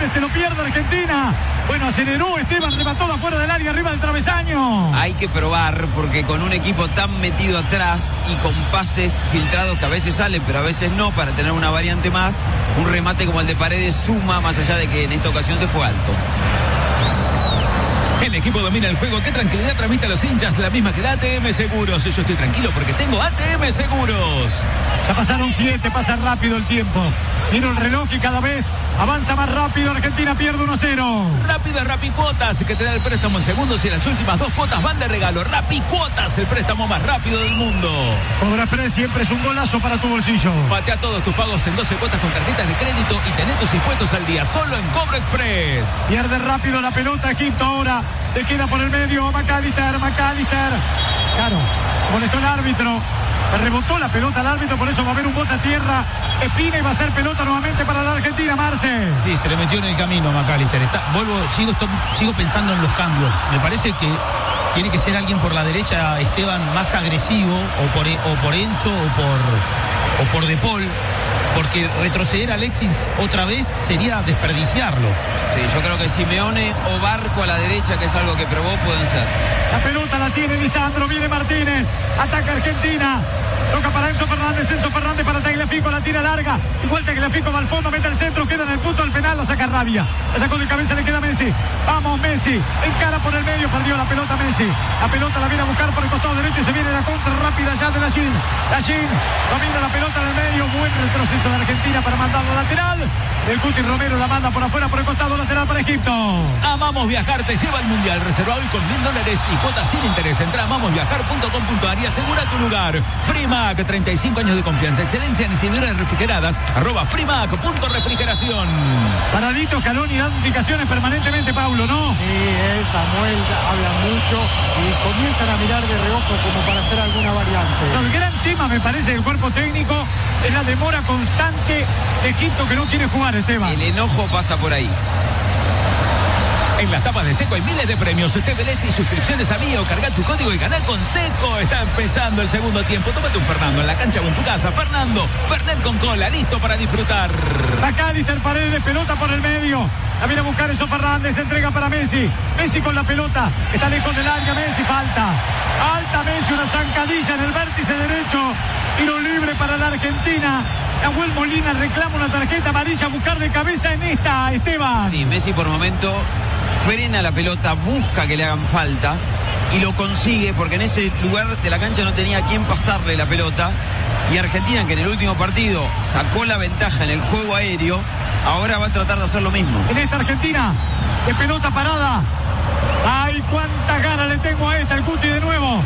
Fernández, se lo pierde Argentina. Bueno, aceleró Esteban, remató afuera del área, arriba del travesaño. Hay que probar, porque con un equipo tan metido atrás y con pases filtrados que a veces salen, pero a veces no, para tener una variante más, un remate como el de Paredes suma, más allá de que en esta ocasión se fue alto. El equipo domina el juego. Qué tranquilidad transmite a los hinchas, la misma que da ATM Seguros. Yo estoy tranquilo porque tengo ATM Seguros. Ya pasaron 7, pasa rápido el tiempo. Miro el reloj y cada vez avanza más rápido. Argentina pierde 1-0. Rápido es Rapicuotas, que te da el préstamo en segundos y las últimas 2 cuotas van de regalo. Rapicuotas, el préstamo más rápido del mundo. Cobra Fred siempre es un golazo para tu bolsillo. Patea todos tus pagos en 12 cuotas con tarjetas de crédito y tené tus impuestos al día solo en Cobro Express. Pierde rápido la pelota Egipto ahora. Le queda por el medio McAllister. Claro, molestó el árbitro. Le rebotó la pelota al árbitro, por eso va a haber un bote a tierra. Espina y va a ser pelota nuevamente para la Argentina, Marce. Sí, se le metió en el camino McAllister. Sigo pensando en los cambios. Me parece que tiene que ser alguien por la derecha, Esteban, más agresivo, o por Enzo o por De Paul. Porque retroceder a Alexis otra vez sería desperdiciarlo. Sí, yo creo que Simeone o Barco a la derecha, que es algo que probó, pueden ser. La pelota la tiene Lisandro, viene Martínez, ataca Argentina. Toca para Enzo Fernández para Tagliafico, la tira larga. Igual Tagliafico va al fondo, mete el centro, queda en el punto del penal, la saca Rabia. La sacó de cabeza, le queda Messi. Vamos Messi, encara por el medio, perdió la pelota Messi. La pelota la viene a buscar por el costado derecho y se viene la contra rápida ya de Lachín. Lachín domina la pelota en el medio, buen retroceso de Argentina para mandarlo lateral. El Cuti Romero la manda por afuera, por el costado lateral para Egipto. Amamos Viajar te lleva al Mundial, reserva hoy con $1.000 y cuotas sin interés. Entra a amamosviajar.com.ar y asegura tu lugar. Frimac, 35 años de confianza, excelencia en incineradoras refrigeradas. @frimac.refrigeración. Paradito Scaloni dando indicaciones permanentemente, Paulo, ¿no? Sí, Samuel habla mucho y comienzan a mirar de reojo como para hacer alguna variante. El gran tema, me parece, del cuerpo técnico es la demora constante de Egipto, que no quiere jugar, Esteban. El enojo pasa por ahí. En las tapas de Seco hay miles de premios. TVLEDs y suscripciones a Mío. Carga tu código y ganá con Seco. Está empezando el segundo tiempo. Tómate un Fernando en la cancha o en tu casa. Fernando, Fernet con cola, listo para disfrutar. McAllister, Paredes, pelota por el medio. La viene a buscar Enzo Fernández, entrega para Messi. Messi con la pelota, está lejos del área, Messi, falta. Alta Messi, una zancadilla en el vértice derecho. Tiro libre para la Argentina. Nahuel Molina reclama una tarjeta amarilla, buscar de cabeza en esta, Esteban. Sí, Messi por momento frena la pelota, busca que le hagan falta y lo consigue porque en ese lugar de la cancha no tenía a quién pasarle la pelota. Y Argentina, que en el último partido sacó la ventaja en el juego aéreo, ahora va a tratar de hacer lo mismo. En esta Argentina, de pelota parada. ¡Ay, cuántas ganas le tengo a esta! El Cuti de nuevo.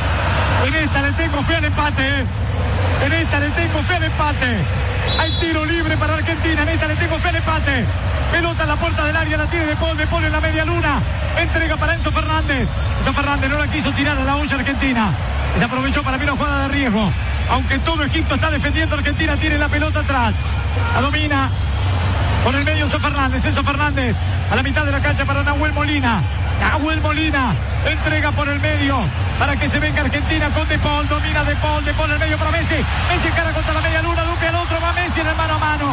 En esta le tengo fe al empate, ¿eh? En esta le tengo fe al empate. Hay tiro libre para Argentina. En esta le tengo fe al empate. Pelota en la puerta del área, la tiene De Paul en la media luna. Entrega para Enzo Fernández. Enzo Fernández no la quiso tirar a la olla Argentina. Se aprovechó para mí una jugada de riesgo. Aunque todo Egipto está defendiendo, Argentina tiene la pelota atrás. La domina. Por el medio Enzo Fernández. A la mitad de la cancha para Nahuel Molina. Nahuel Molina entrega por el medio para que se venga Argentina con De Paul. Domina De Paul en el medio para Messi. Messi encara contra la media luna, Duque al otro, va Messi en el mano a mano.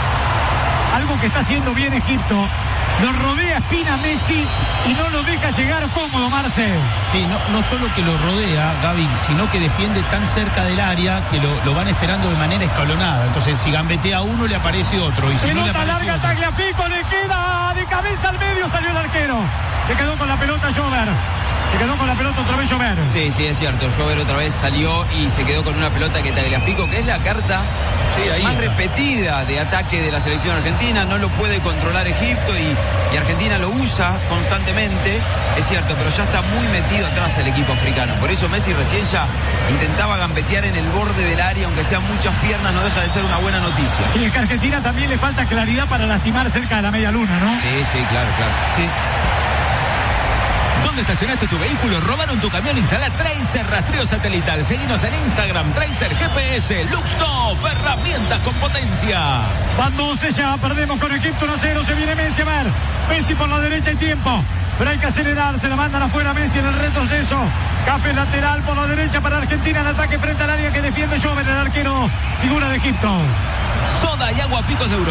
Algo que está haciendo bien Egipto. Lo rodea Espina Messi y no lo deja llegar cómodo, Marce. Sí, no solo que lo rodea, Gaby, sino que defiende tan cerca del área que lo van esperando de manera escalonada. Entonces, si gambetea uno, le aparece otro. Y si no le pelota aparece larga, otro. Tagliafico, le queda de cabeza al medio, salió el arquero. Se quedó con la pelota Jover. Se quedó con la pelota otra vez Jover. Sí, es cierto. Jover otra vez salió y se quedó con una pelota que Tagliafico, que es la carta más repetida de ataque de la selección argentina. No lo puede controlar Egipto y Argentina lo usa constantemente. Es cierto, pero ya está muy metido atrás el equipo africano. Por eso Messi recién ya intentaba gambetear en el borde del área, aunque sean muchas piernas, no deja de ser una buena noticia. Sí, es que a Argentina también le falta claridad para lastimar cerca de la media luna, ¿no? Sí, claro. Sí. ¿Dónde estacionaste tu vehículo? ¿Robaron tu camión? Instala Tracer Rastreo Satelital. Seguinos en Instagram, Tracer GPS, Luxtop, herramientas con potencia. Van 12 ya, perdemos con Egipto 1-0, se viene Messi a ver. Messi por la derecha, hay tiempo, pero hay que acelerar, se la mandan afuera Messi en el retroceso. Café lateral por la derecha para Argentina en ataque frente al área que defiende Jover, el arquero figura de Egipto. Soda y agua Picos de Europa.